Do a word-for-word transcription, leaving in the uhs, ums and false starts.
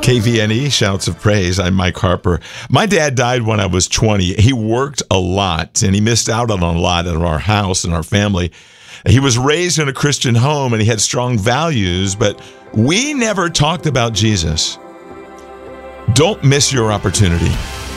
K V N E, Shouts of Praise. I'm Mike Harper. My dad died when I was twenty. He worked a lot, and he missed out on a lot of our house and our family. He was raised in a Christian home, and he had strong values, but we never talked about Jesus. Don't miss your opportunity.